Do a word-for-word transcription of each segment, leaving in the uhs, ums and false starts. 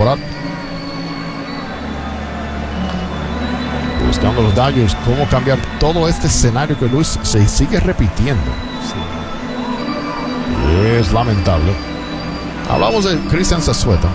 temporada. Buscando los Dodgers cómo cambiar todo este escenario que Luis se sigue repitiendo. Sí. Es lamentable. Hablamos de Cristian Zazueta,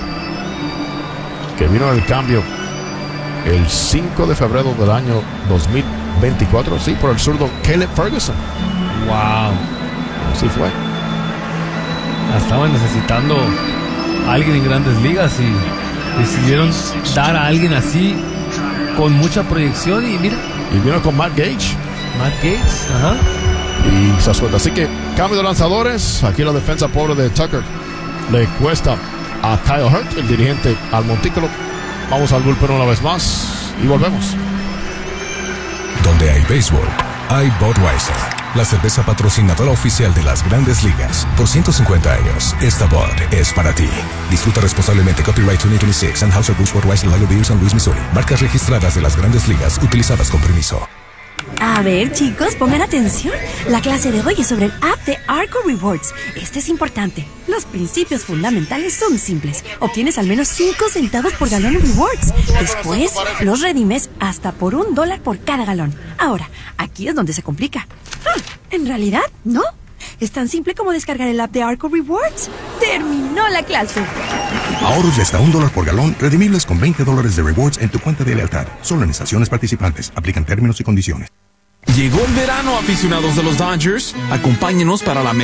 que vino en el cambio el cinco de febrero del año dos mil veinticuatro, sí, por el zurdo Caleb Ferguson. Wow. Así fue. Estaban necesitando a alguien en Grandes Ligas y decidieron dar a alguien así con mucha proyección y mira. Y vino con Matt Gage. Matt Gates, ajá. Y Zazueta. Así que cambio de lanzadores. Aquí la defensa pobre de Tucker le cuesta a Kyle Hurt, el dirigente, al montículo. Vamos al bullpen una vez más y volvemos. Donde hay béisbol, hay Budweiser, la cerveza patrocinadora oficial de las Grandes Ligas. Por ciento cincuenta años, esta Bud es para ti. Disfruta responsablemente. Copyright dos mil veintiséis, Anheuser-Busch Budweiser Lager Beer, San Luis, Missouri. Marcas registradas de las Grandes Ligas, utilizadas con permiso. A ver, chicos, pongan atención. La clase de hoy es sobre el app de Arco Rewards. Este es importante. Los principios fundamentales son simples. Obtienes al menos cinco centavos por galón en rewards. Después, los redimes hasta por un dólar por cada galón. Ahora, aquí es donde se complica. Ah, en realidad, no. Es tan simple como descargar el app de Arco Rewards. ¡Terminó la clase! Ahorros de hasta un dólar por galón, redimibles con veinte dólares de rewards en tu cuenta de lealtad. Solo en estaciones participantes. Aplican términos y condiciones. Llegó el verano, aficionados de los Dodgers. Acompáñenos para la